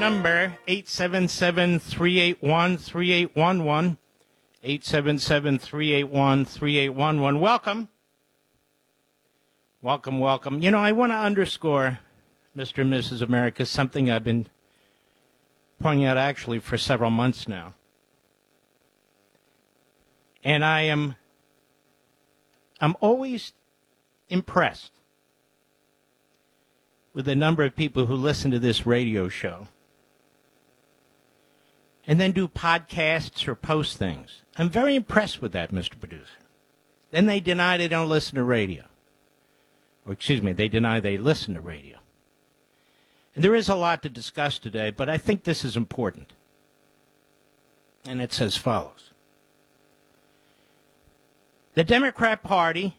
Number 877-381-3811. 877-381-3811. Welcome. Welcome, welcome. You know, I want to underscore, Mr. and Mrs. America, something I've been pointing out actually for several months now. And I'm always impressed with the number of people who listen to this radio show and then do podcasts or post things. I'm very impressed with that, Mr. Producer. Then they deny they don't listen to radio. Or, excuse me, they deny they listen to radio. And there is a lot to discuss today, but I think this is important. And it's as follows. The Democrat Party